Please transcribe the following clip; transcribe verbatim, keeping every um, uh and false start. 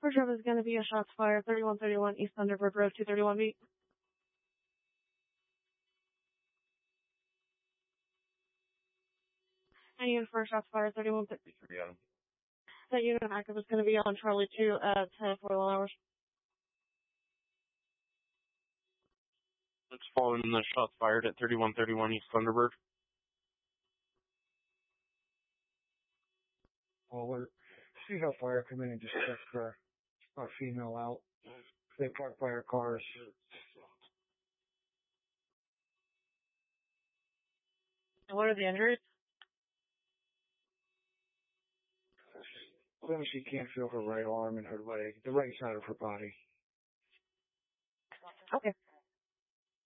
First up is going to be a shots fired, thirty-one thirty-one East Thunderbird Road, two thirty-one B. And unit for shots fired, thirty-one fifty-three on. That unit active is going to be on Charlie two at ten forty-one hours. It's following the shots fired at thirty-one thirty-one East Thunderbird. Well, we're see how fire come in and just check for our female out. They park by our cars. And what are the injuries? Well, she can't feel her right arm and her leg, the right side of her body. Okay.